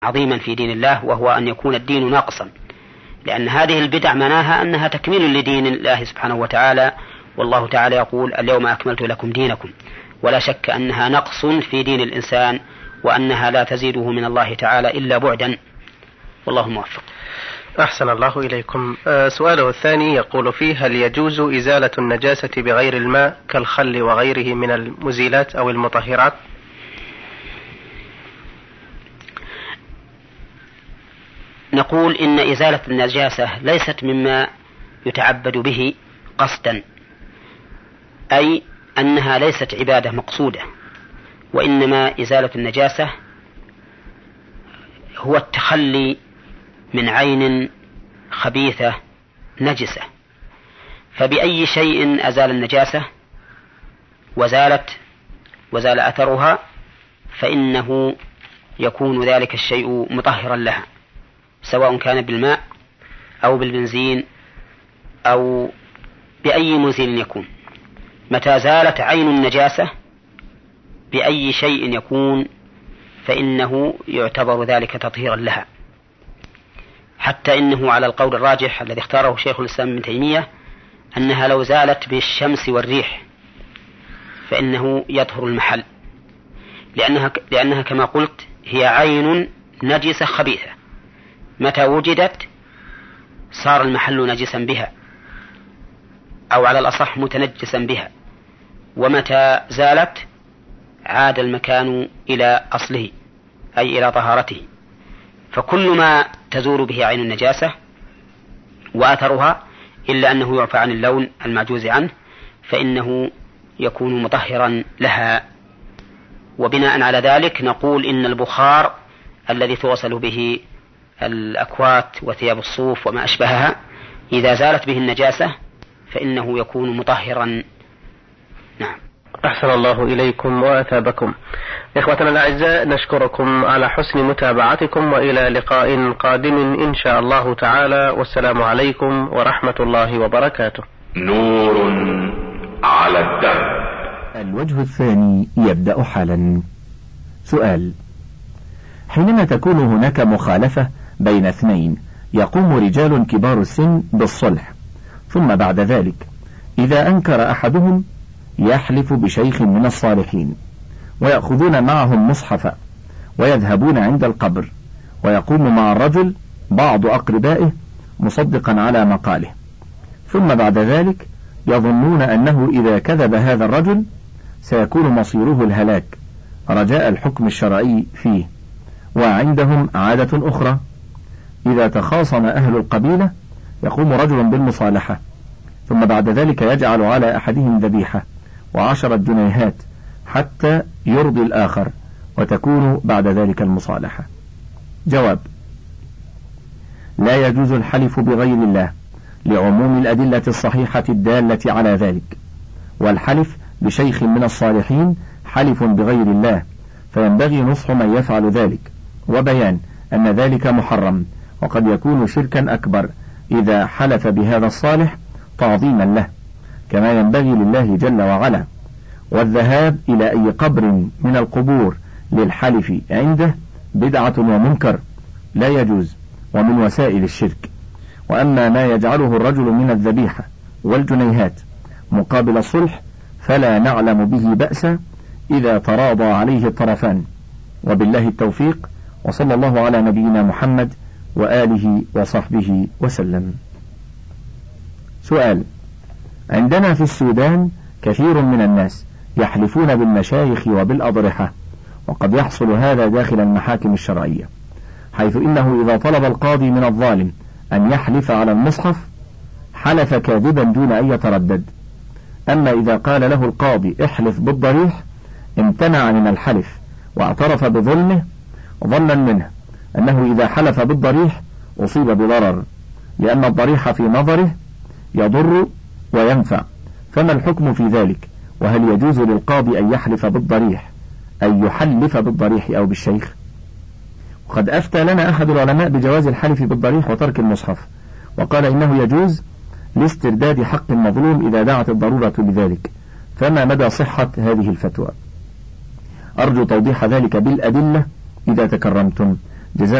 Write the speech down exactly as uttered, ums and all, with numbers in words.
عظيما في دين الله، وهو أن يكون الدين ناقصا، لأن هذه البدع معناها أنها تكميل لدين الله سبحانه وتعالى، والله تعالى يقول اليوم أكملت لكم دينكم، ولا شك أنها نقص في دين الإنسان، وأنها لا تزيده من الله تعالى إلا بعدا، والله موفق. أحسن الله إليكم. أه سؤاله الثاني يقول فيه: هل يجوز إزالة النجاسة بغير الماء كالخل وغيره من المزيلات أو المطهرات؟ نقول إن إزالة النجاسة ليست مما يتعبد به قصدا، أي أنها ليست عبادة مقصودة، وإنما إزالة النجاسة هو التخلي من عين خبيثة نجسة، فبأي شيء أزال النجاسة وزالت وزال أثرها فإنه يكون ذلك الشيء مطهرا لها، سواء كان بالماء أو بالبنزين أو بأي مزيل يكون. متى زالت عين النجاسة بأي شيء يكون فإنه يعتبر ذلك تطهيرا لها، حتى إنه على القول الراجح الذي اختاره شيخ الإسلام ابن تيمية أنها لو زالت بالشمس والريح فإنه يطهر المحل، لأنها, لأنها كما قلت هي عين نجسة خبيثة، متى وجدت صار المحل نجسا بها، أو على الأصح متنجسا بها، ومتى زالت عاد المكان إلى أصله أي إلى طهارته. فكل ما تزول به عين النجاسة وأثرها إلا أنه يعفى عن اللون المعجوز عنه فإنه يكون مطهرا لها. وبناء على ذلك نقول إن البخار الذي توصل به الأكوات وثياب الصوف وما أشبهها إذا زالت به النجاسة فإنه يكون مطهرا. نعم. أحسن الله إليكم وأثابكم. إخوتنا الأعزاء، نشكركم على حسن متابعتكم، وإلى لقاء قادم إن شاء الله تعالى، والسلام عليكم ورحمة الله وبركاته. نور على الدرب. الوجه الثاني يبدأ حالا. سؤال: حينما تكون هناك مخالفة بين اثنين يقوم رجال كبار السن بالصلح، ثم بعد ذلك إذا أنكر أحدهم يحلف بشيخ من الصالحين، ويأخذون معهم مصحفا ويذهبون عند القبر، ويقوم مع الرجل بعض أقربائه مصدقا على مقاله، ثم بعد ذلك يظنون أنه إذا كذب هذا الرجل سيكون مصيره الهلاك رجاء الحكم الشرعي فيه. وعندهم عادة أخرى: إذا تخاصم أهل القبيلة يقوم رجل بالمصالحة، ثم بعد ذلك يجعل على أحدهم ذبيحة وعشرة جنيهات حتى يرضي الآخر، وتكون بعد ذلك المصالحة. جواب: لا يجوز الحلف بغير الله لعموم الأدلة الصحيحة الدالة على ذلك، والحلف بشيخ من الصالحين حلف بغير الله، فينبغي نصح من يفعل ذلك وبيان أن ذلك محرم، وقد يكون شركا أكبر إذا حلف بهذا الصالح تعظيما له، كما ينبغي لله جل وعلا. والذهاب إلى أي قبر من القبور للحلف عنده بدعة ومنكر لا يجوز، ومن وسائل الشرك. وأما ما يجعله الرجل من الذبيحة والجنيهات مقابل الصلح فلا نعلم به بأسا إذا تراضى عليه الطرفان، وبالله التوفيق، وصلى الله على نبينا محمد وآله وصحبه وسلم. سؤال: عندنا في السودان كثير من الناس يحلفون بالمشايخ وبالأضرحة، وقد يحصل هذا داخل المحاكم الشرعية، حيث إنه إذا طلب القاضي من الظالم أن يحلف على المصحف حلف كاذبا دون أن يتردد، أما إذا قال له القاضي احلف بالضريح امتنع من الحلف واعترف بظلمه ظنا منه أنه إذا حلف بالضريح أصيب بضرر، لأن الضريح في نظره يضر وينفع. فما الحكم في ذلك؟ وهل يجوز للقاضي أن يحلف بالضريح أن يحلف بالضريح أو بالشيخ؟ وقد أفتى لنا أحد العلماء بجواز الحلف بالضريح وترك المصحف، وقال إنه يجوز لاسترداد حق المظلوم إذا دعت الضرورة بذلك. فما مدى صحة هذه الفتوى؟ أرجو توضيح ذلك بالأدلة إذا تكرمتم، جزاكم